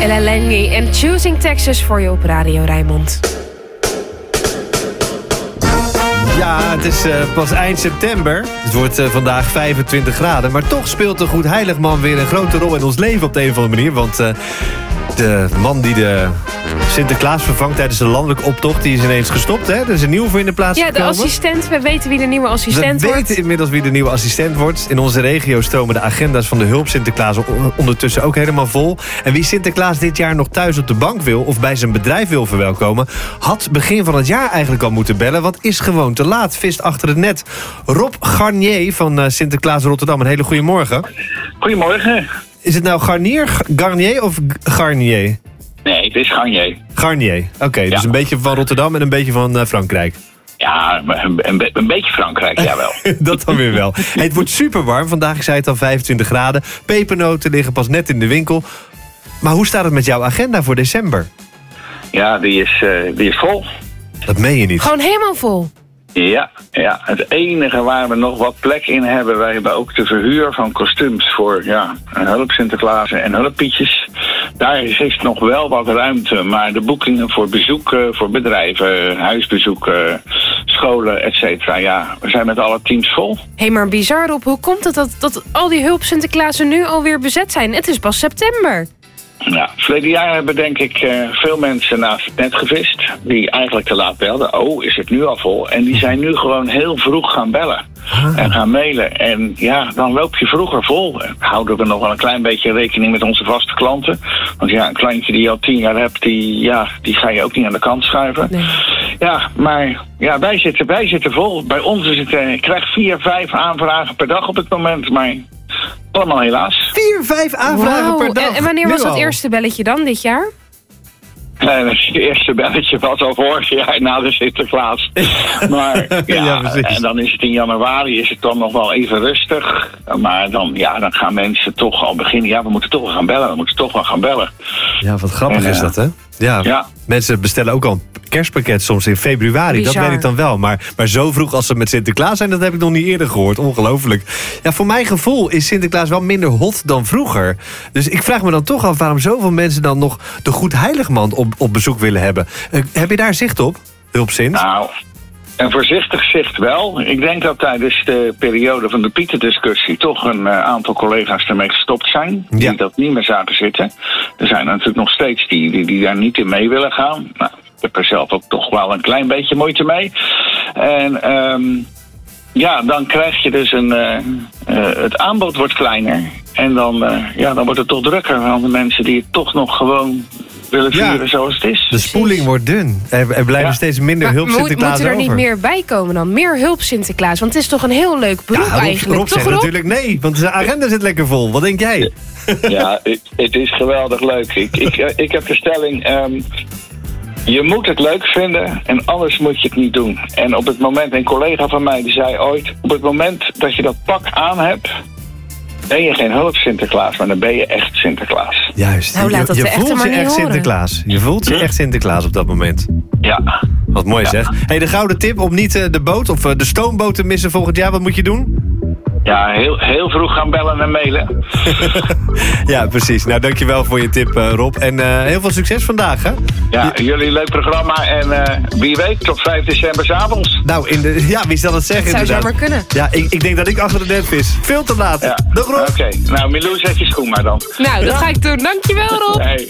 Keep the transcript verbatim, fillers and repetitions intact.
Ella Langley en Choosing Texas voor je op Radio Rijnmond. Ja, het is uh, pas eind september. Het wordt uh, vandaag vijfentwintig graden. Maar toch speelt de Goedheiligman weer een grote rol in ons leven op de een of andere manier. Want uh, de man die de Sinterklaas vervangt tijdens de landelijke optocht, die is ineens gestopt. Hè? Er is een nieuwe voor in de plaats ja, gekomen. Ja, de assistent. We weten wie de nieuwe assistent we wordt. We weten inmiddels wie de nieuwe assistent wordt. In onze regio stromen de agenda's van de hulp Sinterklaas ondertussen ook helemaal vol. En wie Sinterklaas dit jaar nog thuis op de bank wil of bij zijn bedrijf wil verwelkomen, had begin van het jaar eigenlijk al moeten bellen, want is gewoon te laat. Vist achter het net. Rob Garnier van uh, Sinterklaas Rotterdam. Een hele goede morgen. Goedemorgen. Is het nou Garnier, Garnier of Garnier? Nee, het is Garnier. Garnier, oké. Okay, ja. Dus een beetje van Rotterdam en een beetje van uh, Frankrijk. Ja, een, een, een beetje Frankrijk, jawel. Dat dan weer wel. Hey, het wordt super warm. Vandaag, ik zei het al, vijfentwintig graden. Pepernoten liggen pas net in de winkel. Maar hoe staat het met jouw agenda voor december? Ja, die is, uh, die is vol. Dat meen je niet. Gewoon helemaal vol? Ja, ja, het enige waar we nog wat plek in hebben, wij hebben ook de verhuur van kostuums voor ja, hulp Sinterklaas en hulppietjes. Daar is nog wel wat ruimte, maar de boekingen voor bezoeken, voor bedrijven, huisbezoeken, scholen, et cetera. Ja, we zijn met alle teams vol. Hé, hey, maar bizar Rob, hoe komt het dat, dat al die hulp Sinterklaasen nu alweer bezet zijn? Het is pas september. Ja, verleden jaar hebben denk ik uh, veel mensen naast het net gevist die eigenlijk te laat belden. Oh, is het nu al vol? En die zijn nu gewoon heel vroeg gaan bellen ah. en gaan mailen. En ja, dan loop je vroeger vol. Houden we nog wel een klein beetje rekening met onze vaste klanten. Want ja, een klantje die je al tien jaar hebt, die, ja, die ga je ook niet aan de kant schuiven. Nee. Ja, maar ja, wij, zitten, wij zitten vol. Bij ons is het, uh, ik krijg vier, vijf aanvragen per dag op het moment, maar allemaal helaas. Vier, vijf aanvragen wow. per dag. En, en wanneer nu was dat al. eerste belletje dan, dit jaar? En het eerste belletje was al vorig jaar na de Sinterklaas. Maar ja, ja en dan is het in januari is het dan nog wel even rustig. Maar dan, ja, dan gaan mensen toch al beginnen. Ja, we moeten toch wel gaan bellen. We moeten toch wel gaan bellen. Ja, wat grappig en, is dat, hè? Ja, ja, mensen bestellen ook al een kerstpakket soms in februari. Bizar. Dat weet ik dan wel. Maar, maar zo vroeg als ze met Sinterklaas zijn, dat heb ik nog niet eerder gehoord. Ongelooflijk. Ja, voor mijn gevoel is Sinterklaas wel minder hot dan vroeger. Dus ik vraag me dan toch af waarom zoveel mensen dan nog de Goedheiligman op, op bezoek willen hebben. Uh, heb je daar zicht op, Hulpsint? Nou, een voorzichtig zicht wel. Ik denk dat tijdens de periode van de Pieterdiscussie toch een uh, aantal collega's ermee gestopt zijn. Die ja. dat niet meer zagen zitten. Er zijn natuurlijk nog steeds die, die, die daar niet in mee willen gaan. Nou, ik heb er zelf ook toch wel een klein beetje moeite mee. En um, ja, dan krijg je dus een... Uh, uh, het aanbod wordt kleiner. En dan, uh, ja, dan wordt het toch drukker aan de mensen die het toch nog gewoon willen vieren ja, zoals het is. De spoeling wordt dun. Er, er blijven ja. steeds minder maar hulp Sinterklaas moeten er over. niet meer bij komen dan? Meer hulp Sinterklaas? Want het is toch een heel leuk beroep ja, Rob, eigenlijk. Rob zegt natuurlijk nee, want de agenda zit lekker vol. Wat denk jij? Ja, het, het is geweldig leuk. Ik, ik, ik heb de stelling... Um, je moet het leuk vinden en anders moet je het niet doen. En op het moment, een collega van mij die zei ooit, op het moment dat je dat pak aan hebt, ben je geen hulp Sinterklaas, maar dan ben je echt Sinterklaas. Juist, nou, laat dat je, je voelt je echt horen. Sinterklaas. Je voelt je echt Sinterklaas op dat moment. Ja. Wat mooi ja. zeg. Hey, de gouden tip om niet uh, de boot of uh, de stoomboot te missen volgend jaar, wat moet je doen? Ja, heel, heel vroeg gaan bellen en mailen. Ja, precies. Nou, dankjewel voor je tip, uh, Rob. En uh, heel veel succes vandaag, hè? Ja, je... jullie leuk programma. En uh, wie weet, tot vijf december 's avonds. Nou, in de, ja, wie zal het zeggen? Dat zou zomaar kunnen. Ja, ik, ik denk dat ik achter de net vis. Veel te laat. Ja. Dag, Rob. Oké, okay. Nou, Milou, zet je schoen maar dan. Nou, dat ja. ga ik doen. Dankjewel, Rob. Hey.